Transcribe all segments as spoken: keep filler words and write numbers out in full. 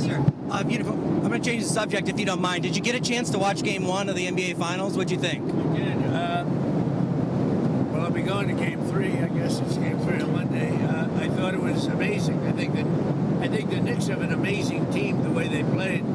Professor. Uh, beautiful. I'm going to change the subject if you don't mind. Did you get a chance to watch Game One of the N B A Finals? What'd you think? I did. Uh, well, I'll be going to Game Three. I guess it's Game Three on Monday. Uh, I thought it was amazing. I think that I think the Knicks have an amazing team. The way they played.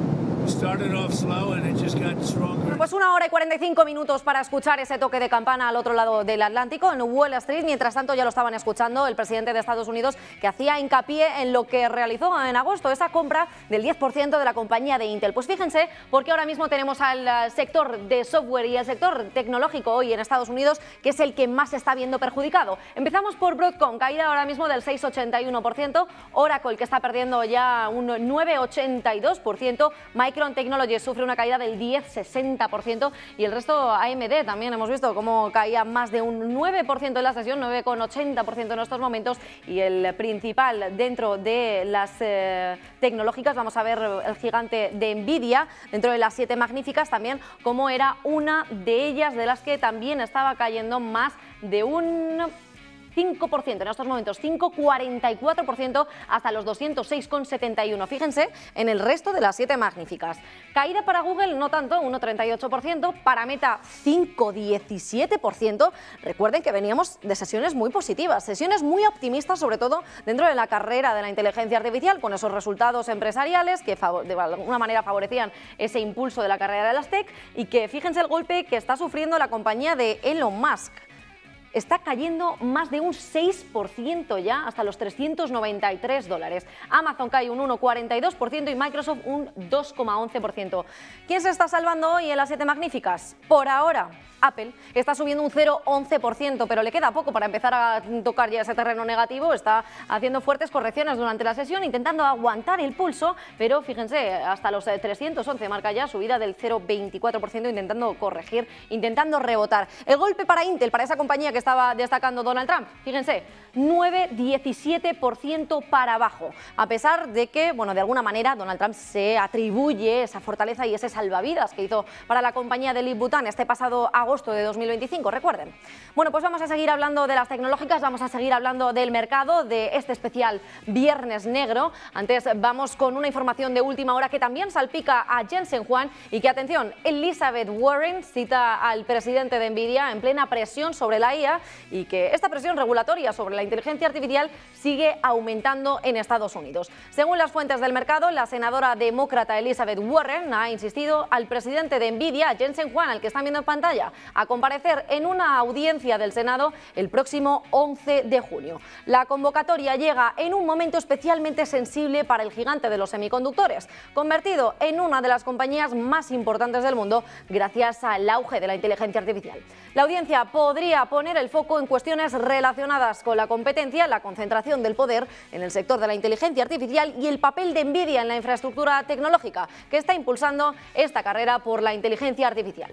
Started off slow and it just got stronger. Pues una hora y cuarenta y cinco minutos para escuchar ese toque de campana al otro lado del Atlántico, en Wall Street. Mientras tanto, ya lo estaban escuchando el presidente de Estados Unidos, que hacía hincapié en lo que realizó en agosto, esa compra del diez por ciento de la compañía de Intel. Pues fíjense, porque ahora mismo tenemos al sector de software y el sector tecnológico hoy en Estados Unidos, que es el que más se está viendo perjudicado. Empezamos por Broadcom, caída ahora mismo del seis coma ochenta y uno por ciento, Oracle, que está perdiendo ya un nueve coma ochenta y dos por ciento, Micron Technology sufre una caída del diez coma sesenta por ciento y el resto A M D también hemos visto cómo caía más de un nueve por ciento en la sesión, nueve coma ochenta por ciento en estos momentos, y el principal dentro de las eh, tecnológicas, vamos a ver el gigante de Nvidia, dentro de las siete magníficas también, como era una de ellas de las que también estaba cayendo más de un cinco por ciento en estos momentos, cinco coma cuarenta y cuatro por ciento hasta los doscientos seis coma setenta y uno. Fíjense en el resto de las siete magníficas. Caída para Google no tanto, uno coma treinta y ocho por ciento, para Meta cinco coma diecisiete por ciento. Recuerden que veníamos de sesiones muy positivas, sesiones muy optimistas, sobre todo dentro de la carrera de la inteligencia artificial, con esos resultados empresariales que de alguna manera favorecían ese impulso de la carrera de las tech, y que fíjense el golpe que está sufriendo la compañía de Elon Musk. Está cayendo más de un seis por ciento ya, hasta los trescientos noventa y tres dólares. Amazon cae un uno coma cuarenta y dos por ciento y Microsoft un dos coma once por ciento. ¿Quién se está salvando hoy en las siete magníficas? Por ahora, Apple está subiendo un cero coma once por ciento, pero le queda poco para empezar a tocar ya ese terreno negativo. Está haciendo fuertes correcciones durante la sesión, intentando aguantar el pulso, pero fíjense, hasta los trescientos once marca ya subida del cero coma veinticuatro por ciento, intentando corregir, intentando rebotar. El golpe para Intel, para esa compañía que estaba destacando Donald Trump, fíjense, nueve coma diecisiete por ciento para abajo, a pesar de que, bueno, de alguna manera Donald Trump se atribuye esa fortaleza y ese salvavidas que hizo para la compañía de Lip-Bu-Tan este pasado agosto de dos mil veinticinco, recuerden. Bueno, pues vamos a seguir hablando de las tecnológicas, vamos a seguir hablando del mercado, de este especial Viernes Negro. Antes vamos con una información de última hora que también salpica a Jensen Huang y que, atención, Elizabeth Warren cita al presidente de Nvidia en plena presión sobre la I A, y que esta presión regulatoria sobre la inteligencia artificial sigue aumentando en Estados Unidos. Según las fuentes del mercado, la senadora demócrata Elizabeth Warren ha insistido al presidente de Nvidia, Jensen Huang, al que están viendo en pantalla, a comparecer en una audiencia del Senado el próximo once de junio. La convocatoria llega en un momento especialmente sensible para el gigante de los semiconductores, convertido en una de las compañías más importantes del mundo gracias al auge de la inteligencia artificial. La audiencia podría poner el foco en cuestiones relacionadas con la competencia, la concentración del poder en el sector de la inteligencia artificial y el papel de Nvidia en la infraestructura tecnológica que está impulsando esta carrera por la inteligencia artificial.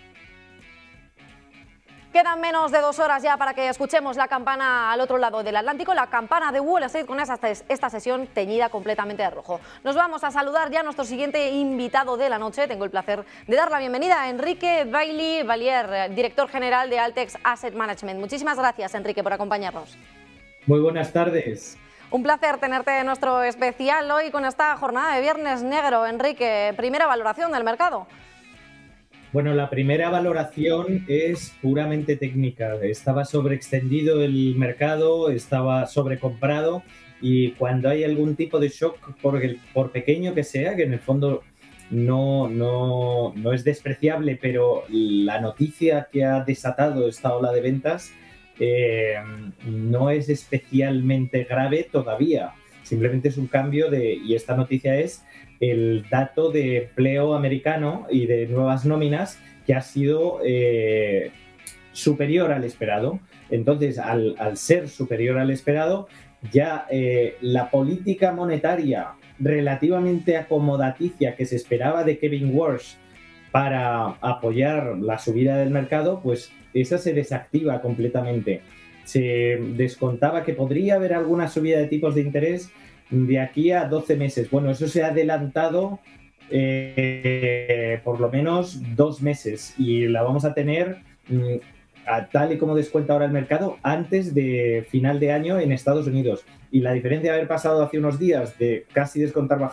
Quedan menos de dos horas ya para que escuchemos la campana al otro lado del Atlántico, la campana de Wall Street, con esta, esta sesión teñida completamente de rojo. Nos vamos a saludar ya a nuestro siguiente invitado de la noche. Tengo el placer de dar la bienvenida a Enrique Bailey Valliere, director general de Altex Asset Management. Muchísimas gracias, Enrique, por acompañarnos. Muy buenas tardes. Un placer tenerte en nuestro especial hoy con esta jornada de Viernes Negro. Enrique, primera valoración del mercado. Bueno, la primera valoración es puramente técnica. Estaba sobreextendido el mercado, estaba sobrecomprado, y cuando hay algún tipo de shock, por, el, por pequeño que sea, que en el fondo no, no, no es despreciable, pero la noticia que ha desatado esta ola de ventas eh, no es especialmente grave todavía. Simplemente es un cambio de... y esta noticia es el dato de empleo americano y de nuevas nóminas, que ha sido eh, superior al esperado. Entonces, al, al ser superior al esperado, ya eh, la política monetaria relativamente acomodaticia que se esperaba de Kevin Walsh para apoyar la subida del mercado, pues esa se desactiva completamente. Se descontaba que podría haber alguna subida de tipos de interés de aquí a doce meses. Bueno, eso se ha adelantado eh, por lo menos dos meses y la vamos a tener, mm, a, tal y como descuenta ahora el mercado, antes de final de año en Estados Unidos. Y la diferencia de haber pasado hace unos días de casi descontar